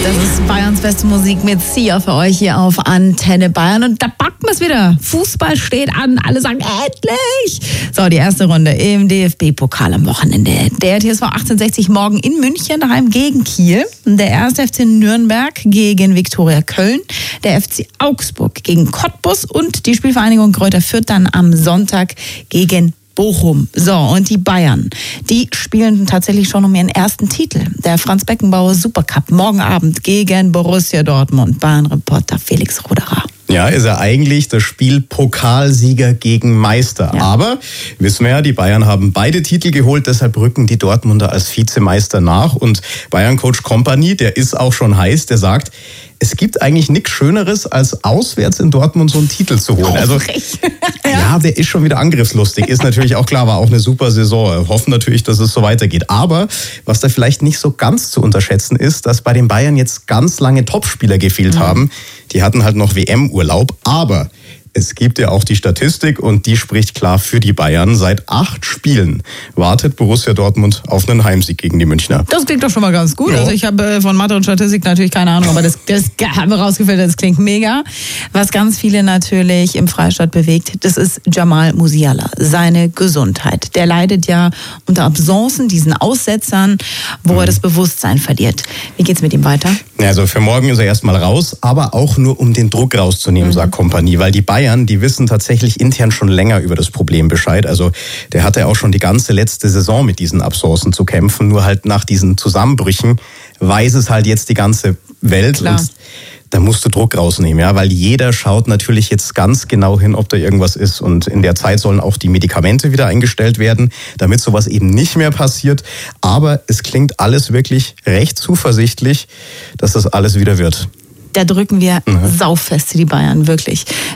Das ist Bayerns beste Musik mit Sia für euch hier auf Antenne Bayern. Und da packen wir es wieder. Fußball steht an. Alle sagen, endlich! So, die erste Runde im DFB-Pokal am Wochenende. Der TSV 1860 morgen in München, daheim gegen Kiel. Der 1. FC Nürnberg gegen Viktoria Köln. Der FC Augsburg gegen Cottbus. Und die Spielvereinigung Greuther Fürth dann am Sonntag gegen Bochum. So, und die Bayern, die spielen tatsächlich schon um ihren ersten Titel. Der Franz-Beckenbauer Supercup morgen Abend gegen Borussia Dortmund. Bayern-Reporter Felix Roderer. Ja, ist ja eigentlich das Spiel Pokalsieger gegen Meister. Ja. Aber, wissen wir ja, die Bayern haben beide Titel geholt, deshalb rücken die Dortmunder als Vizemeister nach. Und Bayern-Coach Kompany, der ist auch schon heiß, der sagt, es gibt eigentlich nichts Schöneres, als auswärts in Dortmund so einen Titel zu holen. Also, ja, der ist schon wieder angriffslustig. Ist natürlich auch klar, war auch eine super Saison. Wir hoffen natürlich, dass es so weitergeht. Aber was da vielleicht nicht so ganz zu unterschätzen ist, dass bei den Bayern jetzt ganz lange Topspieler gefehlt haben. Die hatten halt noch WM-Urlaub. Aber es gibt ja auch die Statistik und die spricht klar für die Bayern. Seit 8 Spielen wartet Borussia Dortmund auf einen Heimsieg gegen die Münchner. Das klingt doch schon mal ganz gut. Ja. Also ich habe von Mathe und Statistik natürlich keine Ahnung, aber das haben wir rausgefiltert, das klingt mega. Was ganz viele natürlich im Freistaat bewegt, das ist Jamal Musiala, seine Gesundheit. Der leidet ja unter Absenzen, diesen Aussetzern, wo er das Bewusstsein verliert. Wie geht's mit ihm weiter? Also für morgen ist er erstmal raus, aber auch nur um den Druck rauszunehmen, sagt Kompany, weil die Bayern, die wissen tatsächlich intern schon länger über das Problem Bescheid. Also der hatte auch schon die ganze letzte Saison mit diesen Absenzen zu kämpfen, nur halt nach diesen Zusammenbrüchen weiß es halt jetzt die ganze Welt. Klar. Und da musst du Druck rausnehmen, ja, weil jeder schaut natürlich jetzt ganz genau hin, ob da irgendwas ist. Und in der Zeit sollen auch die Medikamente wieder eingestellt werden, damit sowas eben nicht mehr passiert. Aber es klingt alles wirklich recht zuversichtlich, dass das alles wieder wird. Da drücken wir saufest die Bayern, wirklich.